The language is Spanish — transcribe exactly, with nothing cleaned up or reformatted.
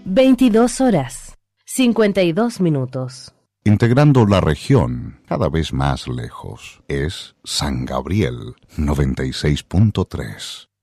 veintidós horas, cincuenta y dos minutos. Integrando la región cada vez más lejos, es San Gabriel noventa y seis punto tres.